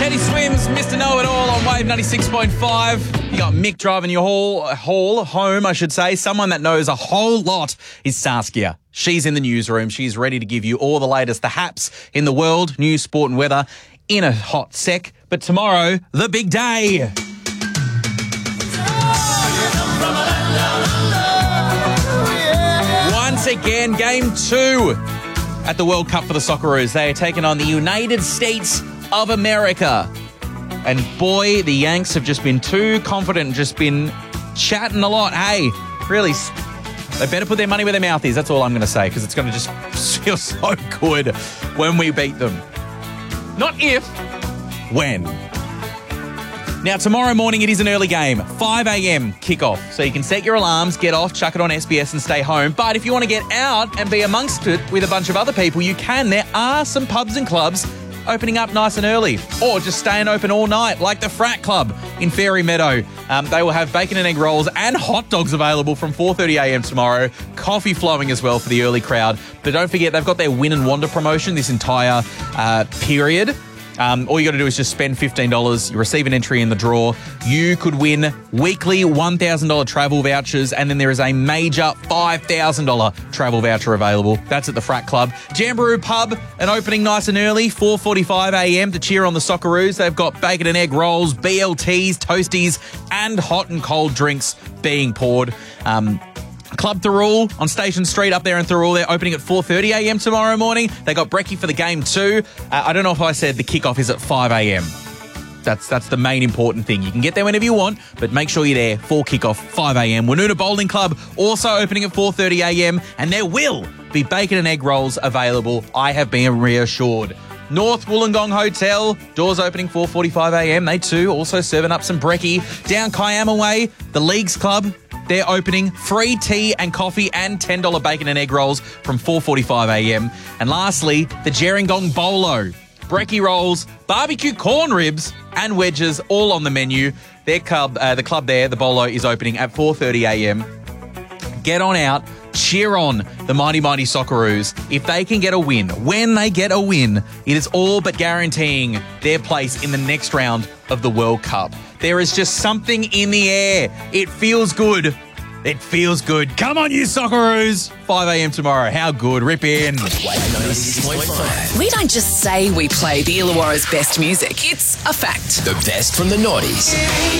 Teddy Swims, Mr. Know-It-All on Wave 96.5. You got Mick driving your home, I should say. Someone that knows a whole lot is Saskia. She's in the newsroom. She's ready to give you all the latest, the haps in the world, news, sport and weather in a hot sec. But tomorrow, the big day. Once again, game 2 at the World Cup for the Socceroos. They are taking on the United States of America. And boy, the Yanks have just been too confident and just been chatting a lot. Hey, really, they better put their money where their mouth is. That's all I'm going to say, because it's going to just feel so good when we beat them. Not if, when. Now, tomorrow morning, it is an early game, 5 a.m. kickoff. So you can set your alarms, get off, chuck it on SBS and stay home. But if you want to get out and be amongst it with a bunch of other people, you can. There are some pubs and clubs opening up nice and early, or just staying open all night, like the Frat Club in Fairy Meadow. They will have bacon and egg rolls and hot dogs available from 4:30 a.m. tomorrow. Coffee flowing as well for the early crowd. But don't forget, they've got their Win and Wander promotion this entire period. All you got to do is just spend $15. You receive an entry in the draw. You could win weekly $1,000 travel vouchers, and then there is a major $5,000 travel voucher available. That's at the Frat Club. Jamboree Pub, an opening nice and early, 4:45 a.m. to cheer on the Socceroos. They've got bacon and egg rolls, BLTs, toasties, and hot and cold drinks being poured. Club Thirroul on Station Street up there in Thirroul. They're opening at 4:30 a.m. tomorrow morning. They got brekkie for the game too. I don't know if I said the kickoff is at 5 a.m. That's the main important thing. You can get there whenever you want, but make sure you're there for kickoff, 5 a.m. Woonona Bowling Club also opening at 4:30 a.m. and there will be bacon and egg rolls available. I have been reassured. North Wollongong Hotel, doors opening 4:45 a.m. They too also serving up some brekkie. Down Kiama Way, the Leagues Club, they're opening free tea and coffee and $10 bacon and egg rolls from 4:45 a.m. And lastly, the Gerringong Bolo, brekkie rolls, barbecue corn ribs and wedges all on the menu. Their club, the club there, the Bolo, is opening at 4:30 a.m. Get on out. Cheer on the Mighty Mighty Socceroos. If they can get a win, when they get a win, it is all but guaranteeing their place in the next round of the World Cup. There is just something in the air. It feels good. It feels good. Come on, you Socceroos. 5 a.m. tomorrow. How good? Rip in. We don't just say we play the Illawarra's best music. It's a fact. The best from the noughties.